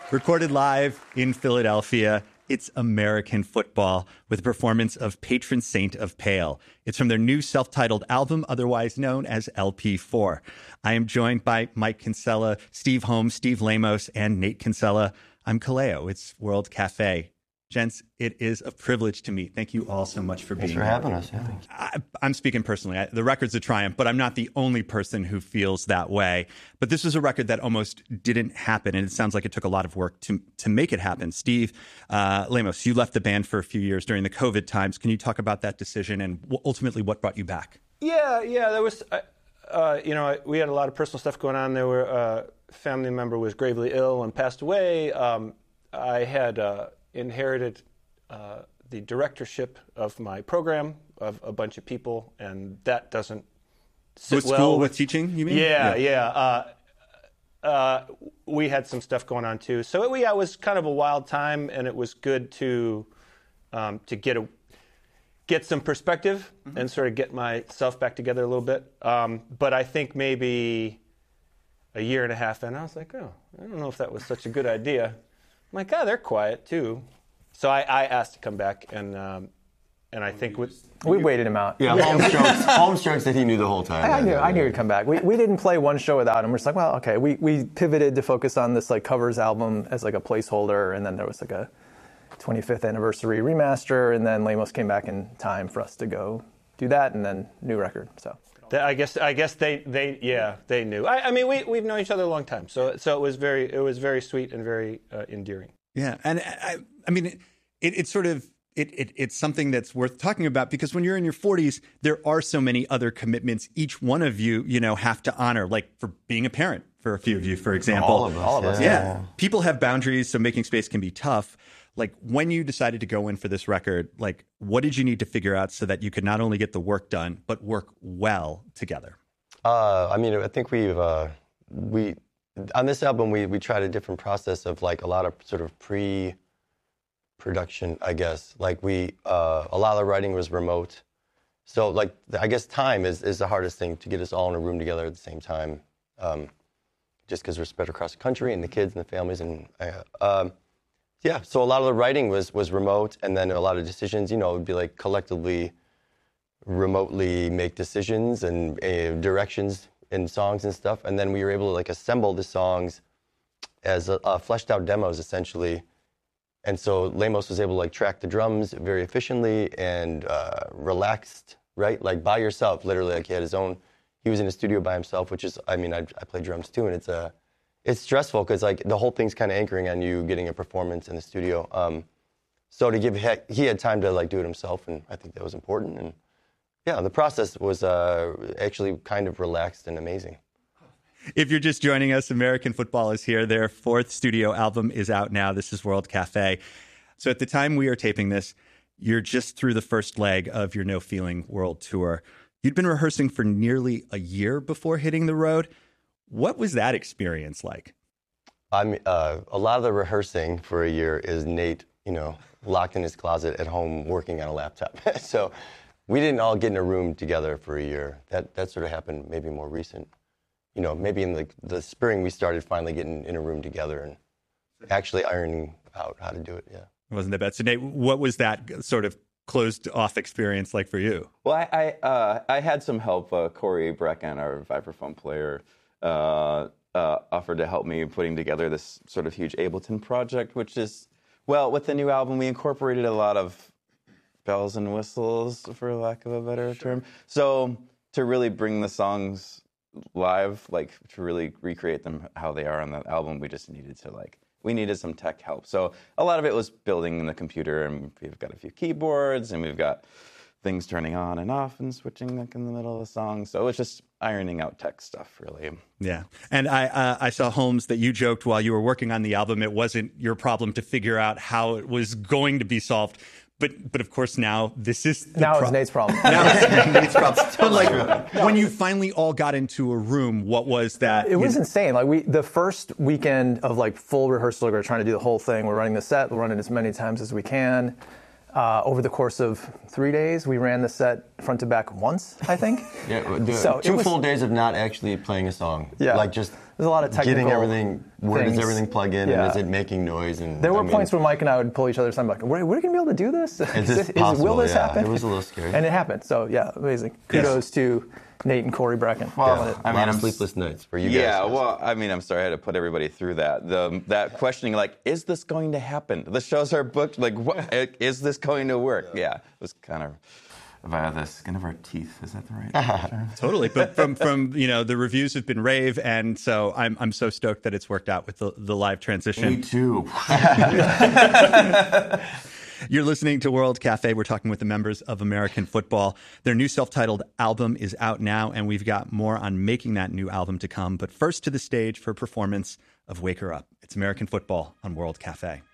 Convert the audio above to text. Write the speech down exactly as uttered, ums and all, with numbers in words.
Recorded live in Philadelphia, it's American Football with a performance of Patron Saint of Pale. It's from their new self-titled album, otherwise known as L P four. I am joined by Mike Kinsella, Steve Holmes, Steve Lamos, and Nate Kinsella. I'm Kaleo. It's World Cafe. Gents, it is a privilege to meet. Thank you all so much for Thanks being for here. having us. Yeah. I, I'm speaking personally. I, the record's a triumph, but I'm not the only person who feels that way. But this was a record that almost didn't happen, and it sounds like it took a lot of work to to make it happen. Steve uh, Lamos, you left the band for a few years during the COVID times. Can you talk about that decision and w- ultimately what brought you back? Yeah, yeah, there was, uh, uh, you know, we had a lot of personal stuff going on. There were uh, a family member was gravely ill and passed away. Um, I had uh, inherited Uh, the directorship of my program of a bunch of people, and that doesn't sit with well. School with teaching, you mean? Yeah, yeah. yeah. Uh, uh, we had some stuff going on too, so it, yeah, it was kind of a wild time, and it was good to um, to get a get some perspective mm-hmm. and sort of get myself back together a little bit. Um, but I think maybe a year and a half in, I was like, oh, I don't know if that was such a good idea. I'm like, oh, they're quiet too. So I, I asked to come back, and um, and I think with we waited him out. Yeah, Holmes jokes, Holmes jokes that he knew the whole time. I, I knew I knew he'd come back. We we didn't play one show without him. We're just like, well, okay. We we pivoted to focus on this like covers album as like a placeholder, and then there was like a twenty-fifth anniversary remaster, and then Lamos came back in time for us to go do that, and then new record. So. I guess I guess they, they yeah they knew. I, I mean we we've known each other a long time, so so it was very it was very sweet and very uh, endearing. Yeah, and I, I mean, it, it, it's sort of it, it, it's something that's worth talking about because when you're in your forties, there are so many other commitments each one of you, you know, have to honor. Like for being a parent, for a few of you, for example, all of us, all of us. Yeah. yeah. People have boundaries, so making space can be tough. Like when you decided to go in for this record, like what did you need to figure out so that you could not only get the work done but work well together? Uh, I mean, I think we've uh, we. On this album, we, we tried a different process of like a lot of sort of pre-production, I guess. Like we, uh, a lot of the writing was remote. So like, I guess time is, is the hardest thing to get us all in a room together at the same time. Um, just because we're spread across the country and the kids and the families. And uh, um, yeah, so a lot of the writing was, was remote. And then a lot of decisions, you know, it would be like collectively, remotely make decisions and uh, directions in songs and stuff, and then we were able to like assemble the songs as uh, uh, fleshed out demos essentially. And so Lamos was able to like track the drums very efficiently and uh, relaxed, right? Like by yourself, literally. Like he had his own. He was in a studio by himself, which is, I mean, I, I play drums too, and it's a, uh, it's stressful because like the whole thing's kind of anchoring on you getting a performance in the studio. Um, so to give he, he had time to like do it himself, and I think that was important. And yeah, the process was uh, actually kind of relaxed and amazing. If you're just joining us, American Football is here. Their fourth studio album is out now. This is World Cafe. So at the time we are taping this, you're just through the first leg of your No Feeling World Tour. You'd been rehearsing for nearly a year before hitting the road. What was that experience like? I'm uh, a lot of the rehearsing for a year is Nate, you know, locked in his closet at home working on a laptop. So we didn't all get in a room together for a year. That that sort of happened maybe more recent. You know, maybe in the the spring we started finally getting in a room together and actually ironing out how to do it, yeah. It wasn't that bad. So Nate, what was that sort of closed off experience like for you? Well, I I, uh, I had some help. Uh, Corey Brecken, our vibraphone player, uh, uh, offered to help me putting together this sort of huge Ableton project, which is, well, with the new album, we incorporated a lot of bells and whistles, for lack of a better term. So to really bring the songs live, like to really recreate them how they are on the album, we just needed to like, we needed some tech help. So a lot of it was building in the computer, and we've got a few keyboards, and we've got things turning on and off and switching like in the middle of the song. So it was just ironing out tech stuff, really. Yeah. And I uh, I saw, Holmes, that you joked while you were working on the album, it wasn't your problem to figure out how it was going to be solved. But but of course now this is the now pro- it's Nate's problem. Now it's Nate's problem. But like when you finally all got into a room, what was that? It was know? insane. Like we, the first weekend of like full rehearsal, we we're trying to do the whole thing. We're running the set, we're running as many times as we can. Uh, over the course of three days, we ran the set front to back once, I think. Yeah, the, So it two was- full days of not actually playing a song. Yeah. Like just There's a lot of technical getting everything, where things. does everything plug in, Yeah. and is it making noise? And There were I mean, points where Mike and I would pull each other aside, like, "We're, we're going to be able to do this? Is this it- possible? will this Yeah, happen?" it was a little scary. And it happened. So yeah, amazing. Kudos to Nate and Corey Brecken. Well, Killing it. I a mean, lot of I'm sleepless nights for you Yeah, guys. well, I mean, I'm sorry I had to put everybody through that. The that questioning, like, is this going to happen? The shows are booked. Like, what, is this going to work? Yeah, it was kind of via the skin of our teeth. Is that the right term? Totally. But from, from, you know, the reviews have been rave. And so I'm, I'm so stoked that it's worked out with the, the live transition. Me too. You're listening to World Cafe. We're talking with the members of American Football. Their new self-titled album is out now, and we've got more on making that new album to come. But first to the stage for a performance of Wake Her Up. It's American Football on World Cafe.